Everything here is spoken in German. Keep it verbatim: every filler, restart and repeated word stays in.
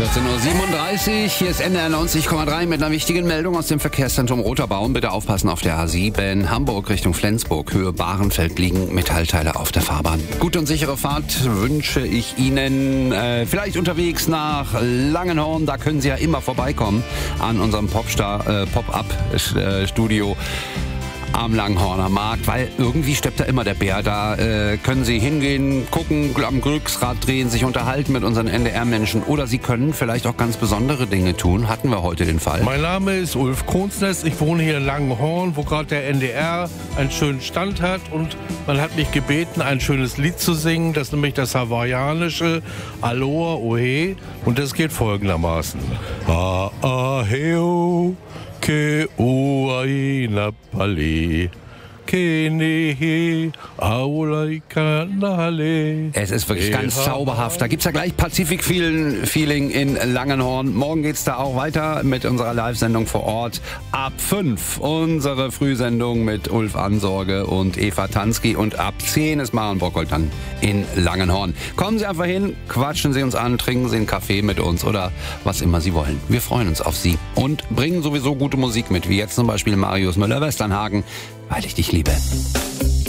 vierzehn Uhr siebenunddreißig, hier ist N D R neunzig Komma drei mit einer wichtigen Meldung aus dem Verkehrszentrum Roter Baum. Bitte aufpassen auf der A sieben, Hamburg Richtung Flensburg, Höhe Bahrenfeld liegen Metallteile auf der Fahrbahn. Gute und sichere Fahrt wünsche ich Ihnen. Äh, vielleicht unterwegs nach Langenhorn, da können Sie ja immer vorbeikommen an unserem Popstar, äh, Pop-Up-Studio. Am Langenhorner Markt, weil irgendwie steppt da immer der Bär. Da äh, können Sie hingehen, gucken, am Glücksrad drehen, sich unterhalten mit unseren N D R-Menschen oder Sie können vielleicht auch ganz besondere Dinge tun. Hatten wir heute den Fall. Mein Name ist Ulf Kronsnest, ich wohne hier in Langenhorn, wo gerade der N D R einen schönen Stand hat und man hat mich gebeten, ein schönes Lied zu singen, das ist nämlich das hawaiianische Aloha Ohe und das geht folgendermaßen. Aheo ke uaina pali. Es ist wirklich ganz zauberhaft. Da gibt es ja gleich Pazifik-Feeling in Langenhorn. Morgen geht es da auch weiter mit unserer Live-Sendung vor Ort. Ab fünf unsere Frühsendung mit Ulf Ansorge und Eva Tansky. Und ab zehn ist Maren Bockholt dann in Langenhorn. Kommen Sie einfach hin, quatschen Sie uns an, trinken Sie einen Kaffee mit uns oder was immer Sie wollen. Wir freuen uns auf Sie und bringen sowieso gute Musik mit, wie jetzt zum Beispiel Marius Müller-Westernhagen, weil ich dich liebe.